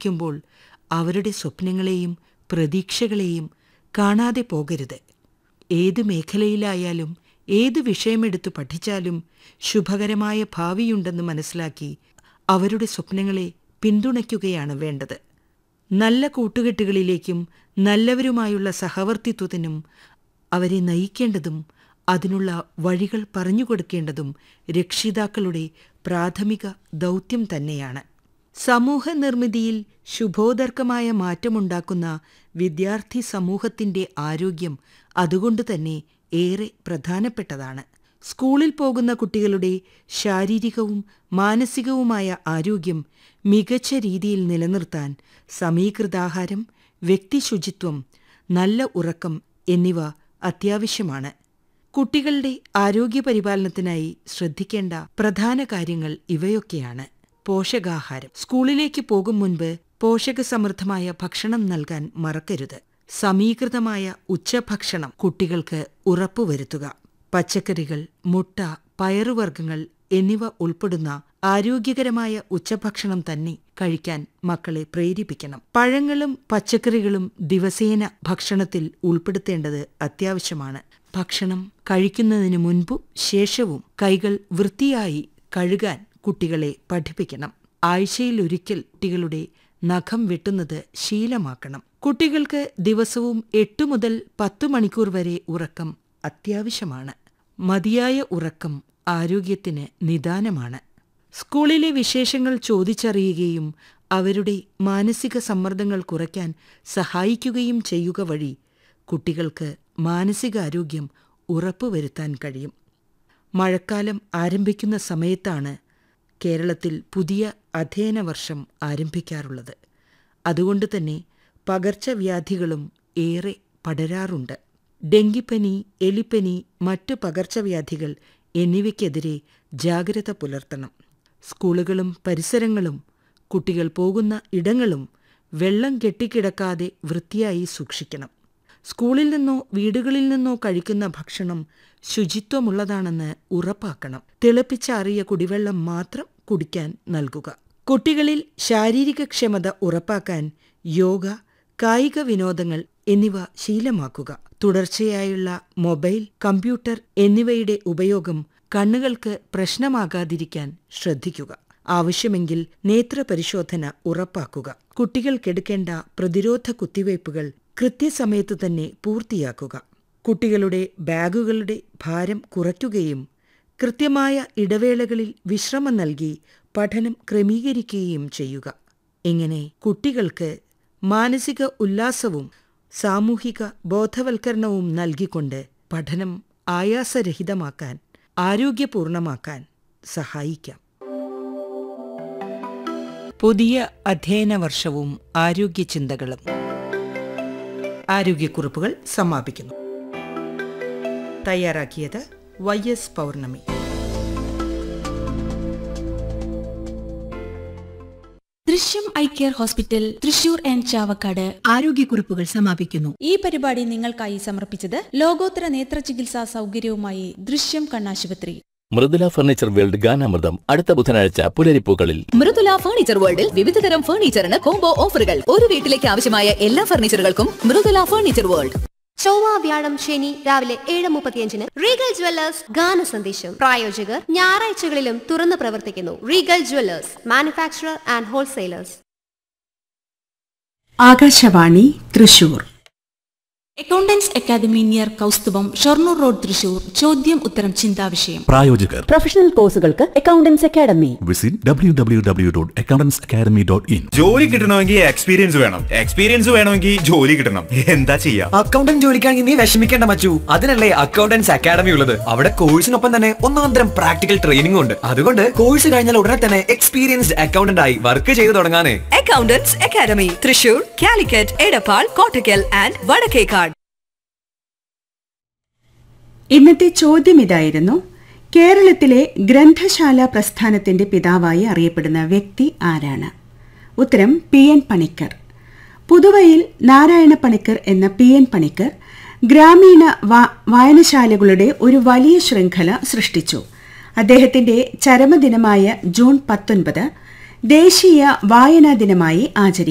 ശ്രമിക്കുമ്പോൾ അവരുടെ സ്വപ്നങ്ങളെയും പ്രതീക്ഷകളെയും കാണാതെ പോകരുത്. ഏത് മേഖലയിലായാലും ഏത് വിഷയമെടുത്തു പഠിച്ചാലും ശുഭകരമായ ഭാവിയുണ്ടെന്ന് മനസ്സിലാക്കി അവരുടെ സ്വപ്നങ്ങളെ പിന്തുണയ്ക്കുകയാണ് വേണ്ടത്. നല്ല കൂട്ടുകെട്ടുകളിലേക്കും നല്ലവരുമായുള്ള സഹവർത്തിത്വത്തിനും അവരെ നയിക്കേണ്ടതും അതിനുള്ള വഴികൾ പറഞ്ഞുകൊടുക്കേണ്ടതും രക്ഷിതാക്കളുടെ പ്രാഥമിക ദൗത്യം തന്നെയാണ്. സമൂഹ നിർമ്മിതിയിൽ ശുഭോദർക്കമായ മാറ്റമുണ്ടാക്കുന്ന വിദ്യാർത്ഥി സമൂഹത്തിന്റെ ആരോഗ്യം അതുകൊണ്ടുതന്നെ ഏറെ പ്രധാനപ്പെട്ടതാണ്. സ്കൂളിൽ പോകുന്ന കുട്ടികളുടെ ശാരീരികവും മാനസികവുമായ ആരോഗ്യം മികച്ച രീതിയിൽ നിലനിർത്താൻ സമീകൃതാഹാരം, വ്യക്തിശുചിത്വം, നല്ല ഉറക്കം എന്നിവ അത്യാവശ്യമാണ്. കുട്ടികളുടെ ആരോഗ്യപരിപാലനത്തിനായി ശ്രദ്ധിക്കേണ്ട പ്രധാന കാര്യങ്ങൾ ഇവയൊക്കെയാണ്. പോഷകാഹാരം. സ്കൂളിലേക്ക് പോകും മുൻപ് പോഷകസമൃദ്ധമായ ഭക്ഷണം നൽകാൻ മറക്കരുത്. സമീകൃതമായ ഉച്ചഭക്ഷണം കുട്ടികൾക്ക് ഉറപ്പുവരുത്തുക. പച്ചക്കറികൾ, മുട്ട, പയറുവർഗ്ഗങ്ങൾ എന്നിവ ഉൾപ്പെടുന്ന ആരോഗ്യകരമായ ഉച്ചഭക്ഷണം തന്നെ കഴിക്കാൻ മക്കളെ പ്രേരിപ്പിക്കണം. പഴങ്ങളും പച്ചക്കറികളും ദിവസേന ഭക്ഷണത്തിൽ ഉൾപ്പെടുത്തേണ്ടത് അത്യാവശ്യമാണ്. ഭക്ഷണം കഴിക്കുന്നതിന് മുൻപും ശേഷവും കൈകൾ വൃത്തിയായി കഴുകാൻ കുട്ടികളെ പഠിപ്പിക്കണം. ആഴ്ചയിലൊരിക്കൽ കുട്ടികളുടെ നഖം വെട്ടുന്നത് ശീലമാക്കണം. കുട്ടികൾക്ക് ദിവസവും 8 മുതൽ 10 മണിക്കൂർ വരെ ഉറക്കം അത്യാവശ്യമാണ്. മതിയായ ഉറക്കം ആരോഗ്യത്തിന് നിദാനമാണ്. സ്കൂളിലെ വിശേഷങ്ങൾ ചോദിച്ചറിയുകയും അവരുടെ മാനസിക സമ്മർദ്ദങ്ങൾ കുറയ്ക്കാൻ സഹായിക്കുകയും ചെയ്യുക വഴി കുട്ടികൾക്ക് മാനസികാരോഗ്യം ഉറപ്പുവരുത്താൻ കഴിയും. മഴക്കാലം ആരംഭിക്കുന്ന സമയത്താണ് കേരളത്തിൽ പുതിയ അധ്യയന വർഷം ആരംഭിക്കാറുള്ളത്. അതുകൊണ്ടുതന്നെ പകർച്ചവ്യാധികളും ഏറെ പടരാറുണ്ട്. ഡെങ്കിപ്പനി, എലിപ്പനി, മറ്റു പകർച്ചവ്യാധികൾ എന്നിവയ്ക്കെതിരെ ജാഗ്രത പുലർത്തണം. സ്കൂളുകളും പരിസരങ്ങളും കുട്ടികൾ പോകുന്ന ഇടങ്ങളും വെള്ളം കെട്ടിക്കിടക്കാതെ വൃത്തിയായി സൂക്ഷിക്കണം. സ്കൂളിൽ നിന്നോ വീടുകളിൽ നിന്നോ കഴിക്കുന്ന ഭക്ഷണം ശുചിത്വമുള്ളതാണെന്ന് ഉറപ്പാക്കണം. തിളപ്പിച്ചാറിയ കുടിവെള്ളം മാത്രം കുടിക്കാൻ നൽകുക. കുട്ടികളിൽ ശാരീരികക്ഷമത ഉറപ്പാക്കാൻ യോഗ, കായിക വിനോദങ്ങൾ എന്നിവ ശീലമാക്കുക. തുടർച്ചയായുള്ള മൊബൈൽ, കമ്പ്യൂട്ടർ എന്നിവയുടെ ഉപയോഗം കണ്ണുകൾക്ക് പ്രശ്നമാകാതിരിക്കാൻ ശ്രദ്ധിക്കുക. ആവശ്യമെങ്കിൽ നേത്രപരിശോധന ഉറപ്പാക്കുക. കുട്ടികൾക്കെടുക്കേണ്ട പ്രതിരോധ കുത്തിവയ്പ്പുകൾ കൃത്യസമയത്ത് തന്നെ പൂർത്തിയാക്കുക. കുട്ടികളുടെ ബാഗുകളുടെ ഭാരം കുറയ്ക്കുകയും കൃത്യമായ ഇടവേളകളിൽ വിശ്രമം നൽകി പഠനം ക്രമീകരിക്കുകയും ചെയ്യുക. ഇങ്ങനെ കുട്ടികൾക്ക് മാനസിക ഉല്ലാസവും സാമൂഹിക ബോധവൽക്കരണവും നൽകിക്കൊണ്ട് പഠനം ആയാസരഹിതമാക്കാൻ, ആരോഗ്യപൂർണമാക്കാൻ സഹായിക്കാം. പുതിയ അധ്യയന വർഷവും ആരോഗ്യചിന്തകളും. ആരോഗ്യക്കുറിപ്പുകൾ സമാപിക്കുന്നു. തയ്യാറാക്കിയത് YS പൗർണമി. ദൃശ്യം eye care hospital, Thrissur and Chavakkad. ആരോഗ്യക്കുറിപ്പുകൾ സമാപിക്കുന്നു. ഈ പരിപാടി നിങ്ങൾക്കായി സമർപ്പിച്ചത് ലോകോത്തര നേത്ര ചികിത്സാ സൗകര്യവുമായി ദൃശ്യം കണ്ണാശുപത്രി. മൃദുല ഫർണിച്ചർ വേൾഡ് ഗാനാമൃതം അടുത്ത ബുധനാഴ്ച പുലരിപ്പൂക്കളിൽ. മൃദുല ഫർണിച്ചർ വേൾഡിൽ വിവിധതരം ഫർണിച്ചറിന് കോംബോ ഓഫറുകൾ. ഒരു വീട്ടിലേക്ക് ആവശ്യമായ എല്ലാ ഫർണിച്ചറുകൾക്കും മൃദുല ഫർണിച്ചർ വേൾഡ്. ചൊവ്വ, വ്യാഴം, ശനി രാവിലെ 7:35 റീഗൽ ജ്വല്ലേഴ്സ് ഗാന സന്ദേശം. പ്രായോജകർ ഞായറാഴ്ചകളിലും തുറന്നു പ്രവർത്തിക്കുന്നു. Regal Jewellers, manufacturer and wholesalers. Akashvani Thrissur. Accountants academy near Kaustubham, Shoranur road, Thrissur. ചോദ്യം ഉത്തരം ചിന്താവിഷയം. പ്രായോജകർ പ്രൊഫഷണൽ കോഴ്സുകൾക്ക് അക്കൗണ്ടൻസ് അക്കാദമി. Visit www.accountanceacademy.in. ജോലി കിട്ടണമെങ്കിൽ എക്സ്പീരിയൻസ് വേണം. എക്സ്പീരിയൻസ് വേണമെങ്കിൽ ജോലി കിട്ടണം. എന്താ ചെയ്യാ? അക്കൗണ്ടന്റ് ജോലിക്കാണെങ്കിൽ നീ വിഷമിക്കേണ്ട മച്ചു. അതിനല്ലേ അക്കൗണ്ടൻസ് അക്കാദമി ഉള്ളത്. അവിടെ കോഴ്സിനൊപ്പം തന്നെ ഒന്നാന്തരം പ്രാക്ടിക്കൽ ട്രെയിനിംഗ് ഉണ്ട്. അതുകൊണ്ട് കോഴ്സ് കഴിഞ്ഞാൽ ഉടനെ തന്നെ എക്സ്പീരിയൻസ്ഡ് അക്കൗണ്ടന്റ് ആയി വർക്ക് ചെയ്തു തുടങ്ങാനേ. Accountants academy, Thrissur, Calicut, Edappal, Kottakkal and Vadakkekad. ഇന്നത്തെ ചോദ്യം ഇതായിരുന്നു: കേരളത്തിലെ ഗ്രന്ഥശാല പ്രസ്ഥാനത്തിന്റെ പിതാവായി അറിയപ്പെടുന്ന വ്യക്തി ആരാണ്? ഉത്തരം PN പണിക്കർ. പുതുവയിൽ നാരായണ പണിക്കർ എന്ന PN പണിക്കർ ഗ്രാമീണ വായനശാലകളുടെ ഒരു വലിയ ശൃംഖല സൃഷ്ടിച്ചു. അദ്ദേഹത്തിന്റെ ചരമദിനമായ ജൂൺ 19 ദേശീയ വായനാ ദിനമായി ആചരിക്കും.